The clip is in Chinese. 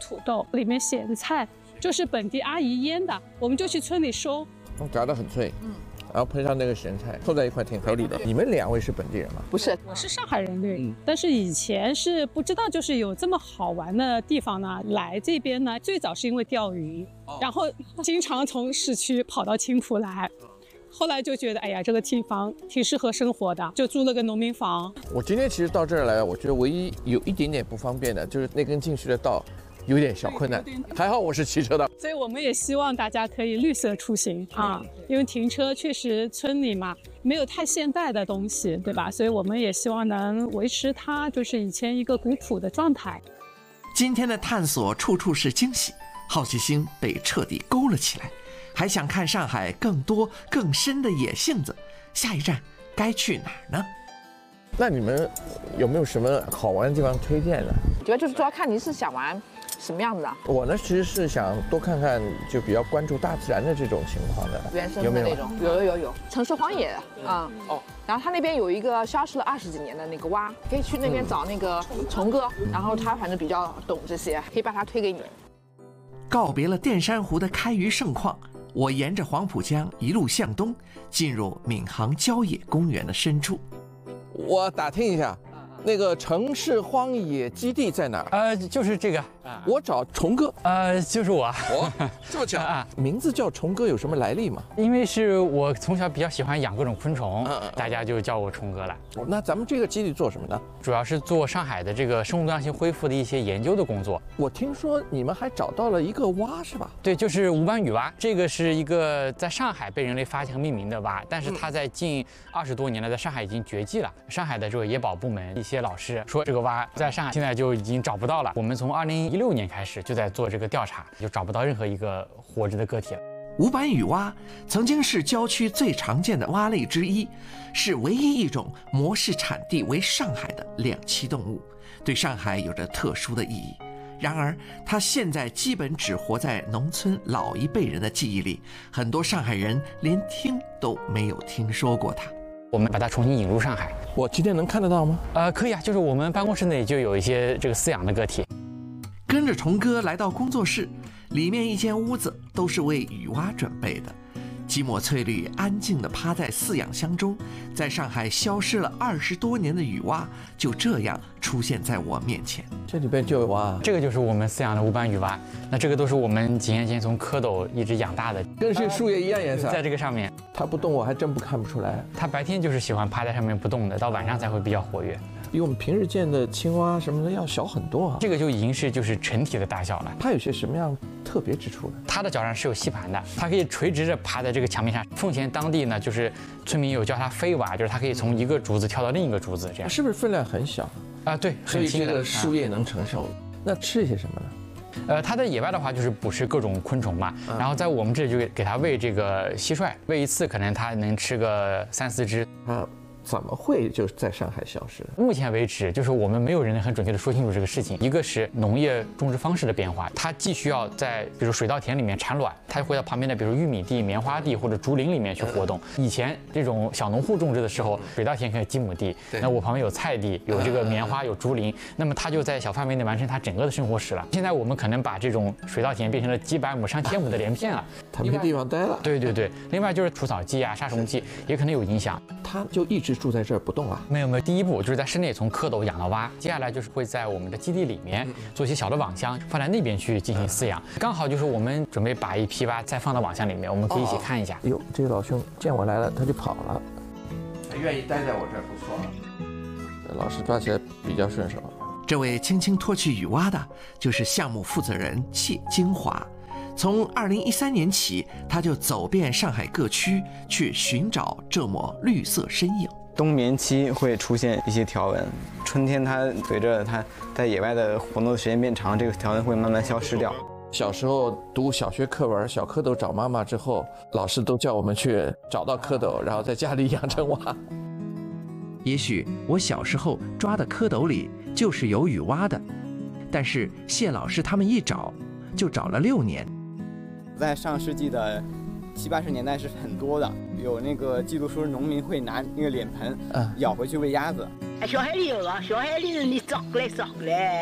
土豆，里面写的菜就是本地阿姨腌的，我们就去村里收。 炸得很脆，然后配上那个咸菜，凑在一块挺合理的。你们2位是本地人吗？ 不是， 我是上海人对，但是以前是不知道就是有这么好玩的地方呢。来这边呢，最早是因为钓鱼，然后经常从市区跑到青浦来。后来就觉得，哎呀，这个地方挺适合生活的，就租了个农民房。 我今天其实到这儿来，我觉得唯一有一点点不方便的就是那根进去的道有点小困难，还好我是骑车的。 所以我们也希望大家可以绿色出行啊，因为停车确实村里嘛没有太现代的东西，对吧？所以我们也希望能维持它就是以前一个古朴的状态。 今天的探索处处是惊喜，好奇心被彻底勾了起来。还想看上海更多更深的野性子，下一站该去哪儿呢？ 那你们有没有什么好玩的地方推荐呢？ 主要就是主要看你是想玩什么样子的。 我呢其实是想多看看，就比较关注大自然的这种情况的， 原生的那种，有城市荒野啊。然后他那边有一个消失了20几年的那个蛙，可以去那边找那个虫哥，然后他反正比较懂这些，可以把他推给你。 告别了淀山湖的开渔盛况，我沿着黄浦江一路向东，进入闵行郊野公园的深处。 我打听一下，那个城市荒野基地在哪儿？ 就是这个。 我找虫哥。 就是我。 这么巧名字叫虫哥有什么来历吗？ 因为是我从小比较喜欢养各种昆虫，大家就叫我虫哥了。 那咱们这个基地做什么呢？ 主要是做上海的这个生物多样性恢复的一些研究的工作。 我听说你们还找到了一个蛙是吧？ 对，就是无斑羽蛙。这个是一个在上海被人类发现和命名的蛙，但是它在近20多年了，在上海已经绝迹了。上海的这个野保部门一些老师说，这个蛙在上海现在就已经找不到了。我们从2016年开始就在做这个调查，就找不到任何一个活着的个体了。 无斑羽蛙曾经是郊区最常见的蛙类之一，是唯一一种模式产地为上海的两栖动物，对上海有着特殊的意义。然而，它现在基本只活在农村老一辈人的记忆里，很多上海人连听都没有听说过它。 我们把它重新引入上海。 我今天能看得到吗？ 可以啊，就是我们办公室内就有一些这个饲养的个体。 跟着虫哥来到工作室，里面一间屋子都是为雨蛙准备的。几抹翠绿安静地趴在饲养箱中，在上海消失了20多年的雨蛙就这样出现在我面前。 这里边就有蛙， 这个就是我们饲养的无斑羽蛙。那这个都是我们几年前从蝌蚪一直养大的， 跟这树叶一样颜色。 在这个上面， 它不动，我还真看不出来。 它白天就是喜欢趴在上面不动的，到晚上才会比较活跃。 比我们平时见的青蛙什么的要小很多啊。 这个就已经是就是成体的大小了。 它有些什么样特别之处呢？ 它的脚上是有吸盘的，它可以垂直着爬在这个墙面上。奉贤当地呢，就是村民有叫它飞蛙，就是它可以从一个竹子跳到另一个竹子，这样。 是不是分量很小啊？对， 所以这个树叶能承受。那吃些什么呢？ 它在野外的话就是捕食各种昆虫嘛，然后在我们这里就给它喂这个蟋蟀，喂一次可能它能吃个3、4只。 怎么会就在上海消失？ 目前为止，就是我们没有人能很准确的说清楚这个事情。一个是农业种植方式的变化，它既需要在比如水稻田里面产卵，它会到旁边的比如玉米地、棉花地或者竹林里面去活动。以前这种小农户种植的时候，水稻田可以有几亩地，那我旁边有菜地，有这个棉花，有竹林，那么它就在小范围内完成它整个的生活史了。现在我们可能把这种水稻田变成了几百亩、上千亩的连片了， 它没地方待了。 对对对，另外就是除草剂啊、杀虫剂也可能有影响。 它就一直住在这儿不动啊？ 没有，第一步就是在室内从蝌蚪养到蛙，接下来就是会在我们的基地里面做一些小的网箱，放在那边去进行饲养。刚好就是我们准备把一批蛙再放到网箱里面，我们可以一起看一下。 哟，这个老兄见我来了，他就跑了。他愿意待在我这儿，不错。老师抓起来比较顺手。 这位轻轻脱去雨蛙的，就是项目负责人谢金华。从2013年起，他就走遍上海各区去寻找这抹绿色身影。 冬眠期会出现一些条纹，春天它随着它在野外的活动的时间变长，这个条纹会慢慢消失掉。 小时候读小学课文《小蝌蚪找妈妈》之后，老师都叫我们去找到蝌蚪，然后在家里养成蛙。 也许我小时候抓的蝌蚪里就是有雨蛙的，但是谢老师他们一找就找了6年。 在上世纪的70、80年代是很多的，有那个记录说农民会拿那个脸盆舀回去喂鸭子。 小海里有啊，小海里你找过来找过来。